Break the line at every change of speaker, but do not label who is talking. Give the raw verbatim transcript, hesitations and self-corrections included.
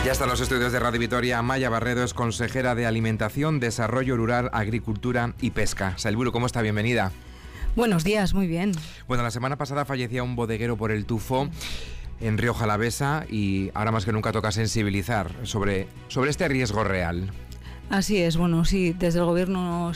Ya están los estudios de Radio Vitoria. Amaia Barredo es consejera de Alimentación, Desarrollo Rural, Agricultura y Pesca. Sailburu, ¿cómo está? Bienvenida.
Buenos días, muy bien.
Bueno, la semana pasada fallecía un bodeguero por el tufo en Rioja Alavesa y ahora más que nunca toca sensibilizar sobre, sobre este riesgo real.
Así es, bueno, sí, desde el Gobierno